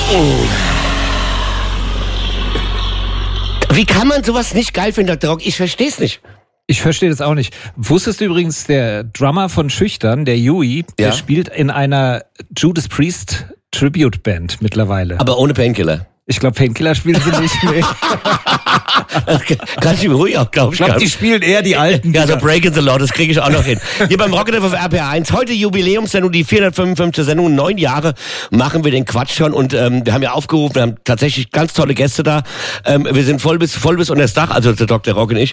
Wie kann man sowas nicht geil finden, Dr. Rock? Ich verstehe es nicht. Ich verstehe das auch nicht. Wusstest du übrigens, der Drummer von Schüchtern, der Yui, der spielt in einer Judas Priest Tribute Band mittlerweile. Aber ohne Painkiller. Ich glaube, Painkiller spielen sie nicht mehr. Kannst du mir ruhig auch, glaube ich. Ich glaube, die spielen eher die alten. Ja, so Breaking the Law, das kriege ich auch noch hin. Hier beim Rocket auf RPR 1, heute Jubiläumssendung, die 455. Sendung, 9 Jahre machen wir den Quatsch schon und wir haben ja aufgerufen, wir haben tatsächlich ganz tolle Gäste da. Wir sind voll bis unter das Dach, also der Dr. Rock und ich.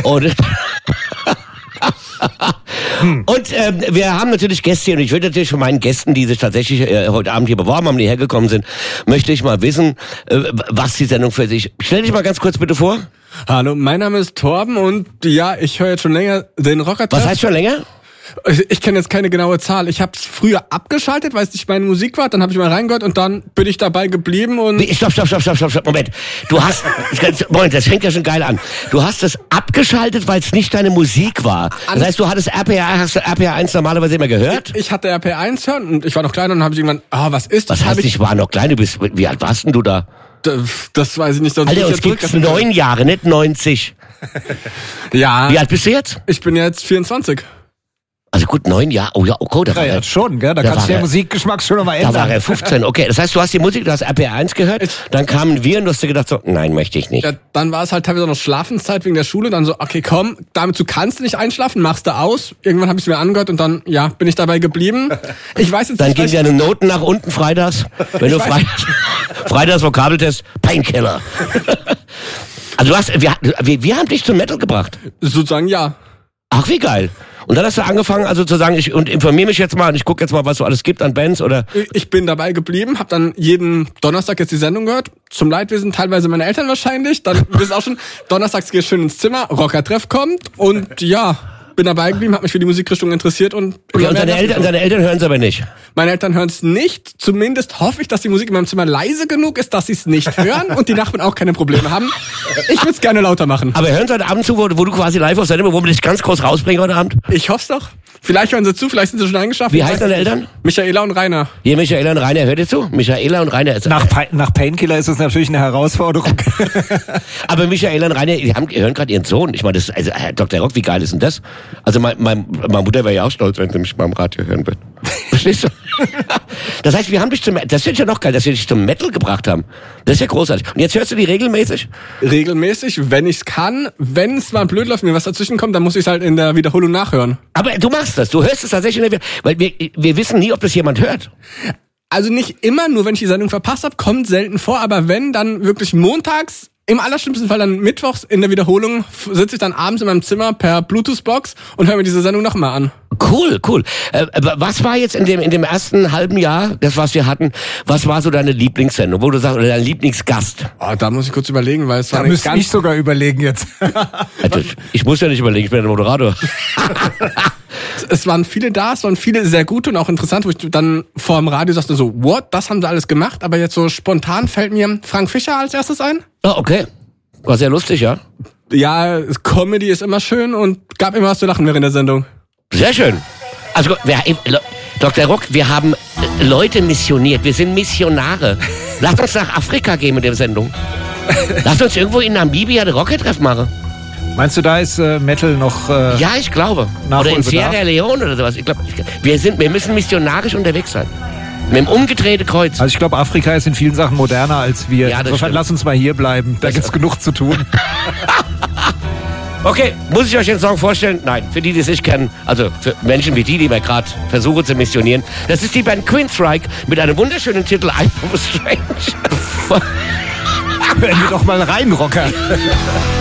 Und wir haben natürlich Gäste hier und ich würde natürlich von meinen Gästen, die sich tatsächlich heute Abend hier beworben haben, die hergekommen sind, möchte ich mal wissen, was die Sendung für sich... Stell dich mal ganz kurz bitte vor. Hallo, mein Name ist Torben und ja, ich höre jetzt schon länger den Rocker-Treff. Was heißt schon länger? Ich kenne jetzt keine genaue Zahl. Ich habe es früher abgeschaltet, weil es nicht meine Musik war. Dann habe ich mal reingehört und dann bin ich dabei geblieben und... Stopp. Moment. Moment, das fängt ja schon geil an. Du hast es abgeschaltet, weil es nicht deine Musik war. Das heißt, hast du RPR 1 normalerweise immer gehört? Ich hatte RPR 1 hören und ich war noch kleiner und dann habe ich irgendwann, was ist das? Was heißt, ich war noch klein? Wie alt warst denn du da? Das weiß ich nicht. Alter, uns gibt's 9 Jahre, nicht 90. Ja. Wie alt bist du jetzt? Ich bin jetzt 24. Also gut, 9 Jahre. Oh ja, okay, da war ja, schon, gell? Da kannst du den Musikgeschmack schon nochmal ändern. Da war er 15, okay. Das heißt, du hast die Musik, du hast RPR 1 gehört, dann kamen wir und du hast dir gedacht so, nein, möchte ich nicht. Ja, dann war es halt teilweise noch Schlafenszeit wegen der Schule, dann so, okay, komm, damit du kannst nicht einschlafen, machst du aus. Irgendwann habe ich es mir angehört und dann, bin ich dabei geblieben. Ich weiß jetzt dann nicht. Dann gehen deine Noten nach unten freitags. Wenn du freitags Vokabeltest, Painkiller. Also wir haben dich zum Metal gebracht. Sozusagen, ja. Ach, wie geil. Und dann hast du angefangen, also zu sagen, ich informiere mich jetzt mal und ich gucke jetzt mal, was so alles gibt an Bands, oder? Ich bin dabei geblieben, habe dann jeden Donnerstag jetzt die Sendung gehört. Zum Leidwesen teilweise meine Eltern wahrscheinlich. Dann wisst auch schon, donnerstags gehe ich schön ins Zimmer, Rocker-Treff kommt und ja, bin dabei geblieben, habe mich für die Musikrichtung interessiert und... Okay, und deine Eltern hören es aber nicht? Meine Eltern hören es nicht. Zumindest hoffe ich, dass die Musik in meinem Zimmer leise genug ist, dass sie es nicht hören und die Nachbarn auch keine Probleme haben. Ich würde es gerne lauter machen. Aber hören sie heute Abend zu, wo du quasi live auf Sendung, wo wir dich ganz groß rausbringen heute Abend? Ich hoffe es doch. Vielleicht hören sie zu, vielleicht sind sie schon eingeschlafen. Wie heißen deine Eltern? Michaela und Rainer. Hier, Michaela und Rainer, hört ihr zu? Michaela und Rainer. Nach Painkiller ist es natürlich eine Herausforderung. Aber Michaela und Rainer, die hören gerade ihren Sohn. Ich meine, Dr. Rock, wie geil ist denn das? Also meine Mutter wäre ja auch stolz, wenn sie mich mal im Radio hören würde. Verstehst du? Das heißt, wir haben dich das ist ja noch geil, dass wir dich zum Metal gebracht haben. Das ist ja großartig. Und jetzt hörst du die regelmäßig? Regelmäßig, wenn ich's kann. Wenn es mal blöd läuft, mir was dazwischen kommt, dann muss ich es halt in der Wiederholung nachhören. Aber du machst das, du hörst es tatsächlich, weil wir wissen nie, ob das jemand hört. Also nicht immer, nur wenn ich die Sendung verpasst habe, kommt selten vor, aber wenn, dann wirklich montags, im allerschlimmsten Fall dann mittwochs in der Wiederholung, sitze ich dann abends in meinem Zimmer per Bluetooth-Box und höre mir diese Sendung nochmal an. Cool. Was war jetzt in dem ersten halben Jahr, das was wir hatten, was war so deine Lieblingssendung, wo du sagst, oder dein Lieblingsgast? Da muss ich kurz überlegen, weil es war nicht ganz... ich sogar überlegen jetzt. Ich muss ja nicht überlegen, ich bin der Moderator. Es waren viele da, es waren viele sehr gute und auch interessant, wo ich dann vor dem Radio sagte so, what, das haben sie alles gemacht, aber jetzt so spontan fällt mir Frank Fischer als erstes ein. Oh, okay. War sehr lustig, ja? Ja, Comedy ist immer schön und gab immer was zu lachen während der Sendung. Sehr schön. Also, Dr. Rock, wir haben Leute missioniert, wir sind Missionare. Lasst uns nach Afrika gehen mit der Sendung. Lasst uns irgendwo in Namibia den Rocket-Treff machen. Meinst du, da ist Metal noch... ja, ich glaube. Oder in Sierra Leone oder sowas. Ich glaube, wir müssen missionarisch unterwegs sein. Mit dem umgedrehten Kreuz. Also ich glaube, Afrika ist in vielen Sachen moderner als wir. Ja, insofern lass uns mal hier bleiben. Da gibt's genug zu tun. Okay, muss ich euch den Song vorstellen? Nein, für die es nicht kennen, also für Menschen wie die wir gerade versuchen zu missionieren. Das ist die Band Queensryche mit einem wunderschönen Titel I Know Strange. Hören wir doch mal rein, Rocker.